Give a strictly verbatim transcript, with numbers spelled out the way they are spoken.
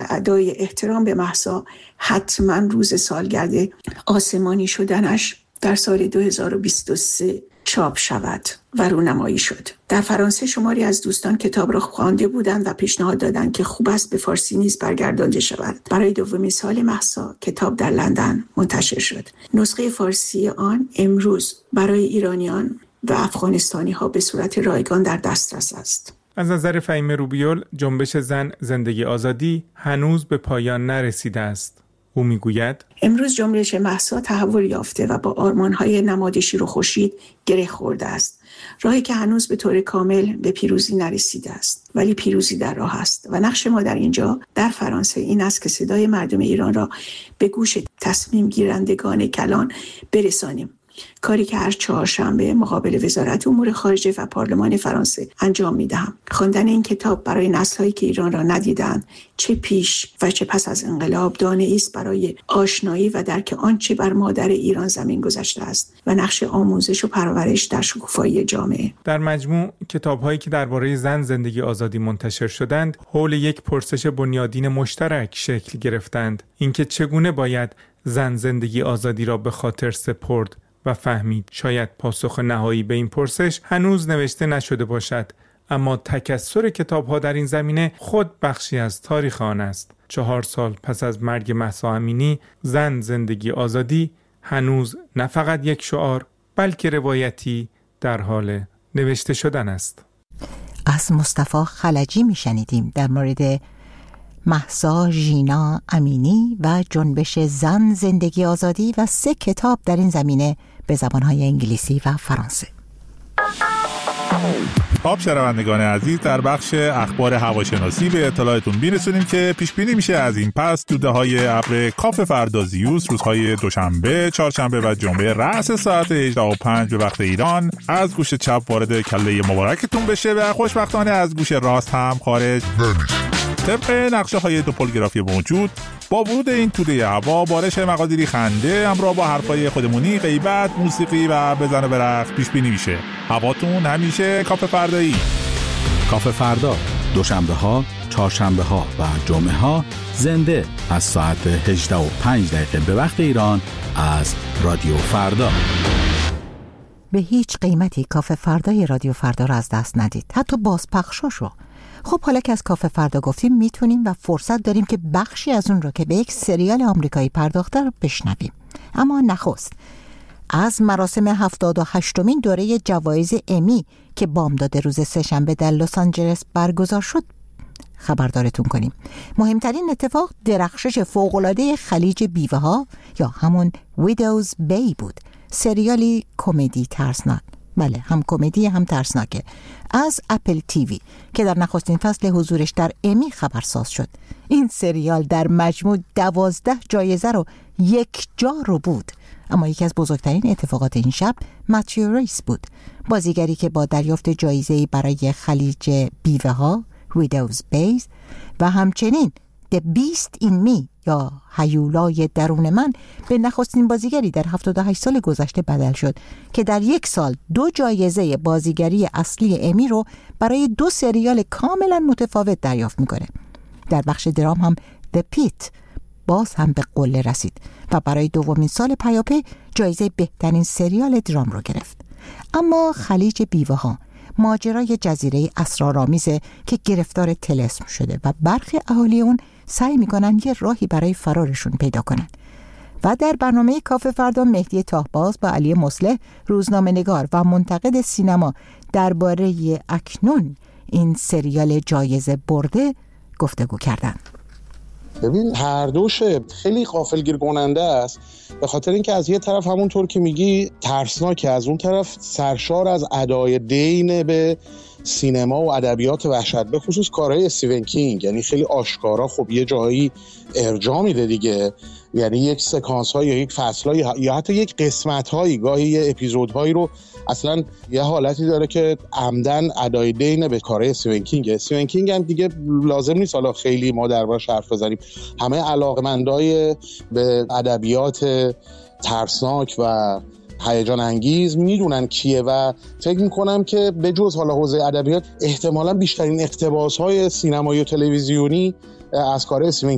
ادای احترام به مهسا حتما روز سالگرد آسمانی شدنش در سال دو هزار و بیست و سه چاپ شود و رونمایی شد. در فرانسه شماری از دوستان کتاب را خوانده بودند و پیشنهاد دادند که خوب است به فارسی نیز برگردانده شود. برای دومین سال مهسا کتاب در لندن منتشر شد. نسخه فارسی آن امروز برای ایرانیان و افغانستانی ها به صورت رایگان در دسترس است. از نظر فهیمه روبیول، جنبش زن زندگی آزادی هنوز به پایان نرسیده است. او میگوید امروز جنبش مهسا تحول یافته و با آرمان‌های نماد شیر و خورشید گره خورده است. راهی که هنوز به طور کامل به پیروزی نرسیده است، ولی پیروزی در راه است و نقش ما در اینجا در فرانسه این است که صدای مردم ایران را به گوش تصمیم گیرندگان کلان برسانیم. کاری که هر چهارشنبه مقابل وزارت امور خارجه و پارلمان فرانسه انجام می‌دهم. خواندن این کتاب برای نسل‌هایی که ایران را ندیدند، چه پیش و چه پس از انقلاب، دانه‌ای است برای آشنایی و درک آنچه بر مادر ایران زمین گذاشته است و نقش آموزش و پرورش در شکوفایی جامعه. در مجموع کتاب‌هایی که درباره زن زندگی آزادی منتشر شدند، حول یک پرسش بنیادین مشترک شکل گرفتند: اینکه چگونه باید زن زندگی آزادی را به خاطر سپرد و فهمید. شاید پاسخ نهایی به این پرسش هنوز نوشته نشده باشد، اما تکثر کتاب‌ها در این زمینه خود بخشی از تاریخ آن است. چهار سال پس از مرگ مهسا امینی، زن زندگی آزادی هنوز نه فقط یک شعار، بلکه روایتی در حال نوشته شدن است. از مصطفی خلجی میشنیدیم در مورد مهسا ژینا امینی و جنبش زن زندگی آزادی و سه کتاب در این زمینه به زبانهای انگلیسی و فرانسه. خب شنوندگان عزیز، در بخش اخبار هواشناسی به اطلاعتون میرسونیم که پیش بینی میشه از این پس توده های ابر کاف فردا زیوس روزهای دوشنبه، چهارشنبه و جمعه رأس ساعت هجده و پنج به وقت ایران از گوش چپ وارد کله مبارکتون بشه و خوشبختانه از گوش راست هم خارج نمیشه. طبق نقشه های توپولوگرافی موجود، با ورود این توده هوا بارش مقادیری خنده همراه با حرفای خودمونی، غیبت، موسیقی و بزن و برقص پیش بینی میشه. هواتون همیشه کاف فردایی. کاف فردا دوشنبه ها، چهارشنبه ها و جمعه ها زنده از ساعت هجده و پنج دقیقه به وقت ایران از رادیو فردا. به هیچ قیمتی کاف فردای رادیو فردا را از دست ندید، حتی بازپخشاشو. خب حالا که از کاف فردا گفتیم، میتونیم و فرصت داریم که بخشی از اون رو که به یک سریال آمریکایی پرداخته رو بشنویم. اما نخست از مراسم هفتاد و هشتمین دوره جوایز امی که بامداد روز سه‌شنبه در لس آنجلس برگزار شد خبردارتون کنیم. مهمترین اتفاق درخشش فوق‌العاده خلیج بیوه ها یا همون ویدوز بی بود. سریالی کمدی ترسناک، بله هم کمدی هم ترسناکه، از اپل تیوی که در نخستین فصل حضورش در امی خبرساز شد. این سریال در مجموع دوازده جایزه رو یک جا رو بود. اما یکی از بزرگترین اتفاقات این شب متیو ریس بود، بازیگری که با دریافت جایزه‌ای برای خلیج بیوه ها ویدوز بیز و همچنین The Beast in Me یا هیولای درون من به نخستین بازیگری در هفتاد و هشت سال گذشته بدل شد که در یک سال دو جایزه بازیگری اصلی امی رو برای دو سریال کاملا متفاوت دریافت میکنه. در بخش درام هم The Pit باز هم به قله رسید و برای دومین سال پیاپی جایزه بهترین سریال درام رو گرفت. اما خلیج بیوه ها ماجرای جزیره اسرارآمیزه که گرفتار طلسم شده و برخی اهالی اون سعی میکنن یه راهی برای فرارشون پیدا کنن. و در برنامه کاف فردا مهدی تاهباز با علی مصلح، روزنامه‌نگار و منتقد سینما، درباره اکنون این سریال جایزه برده گفتگو کردن. ببین هر دوش خیلی غافلگیر کننده است، به خاطر اینکه از یه طرف همونطور که میگی ترسناکه، از اون طرف سرشار از ادای دین به سینما و ادبیات وحشت، به خصوص کارهای استیون کینگ. یعنی خیلی آشکارا خب یه جایی ارجاع میده دیگه، یعنی یک سکانس های یا یک فصل های یا حتی یک قسمت هایی، گاهی یه اپیزود هایی رو اصلا یه حالتی داره که عمدن ادای دین به کارهای استیون کینگ. استیون کینگ هم دیگه لازم نیست حالا خیلی ما دربارش حرف بزنیم، همه علاقمندای به ادبیات ترسناک و هیجان انگیز میدونن کیه و فکر میکنم که به جز حالا حوزه ادبیات احتمالاً بیشترین اقتباس‌های سینمایی و تلویزیونی از کار استیون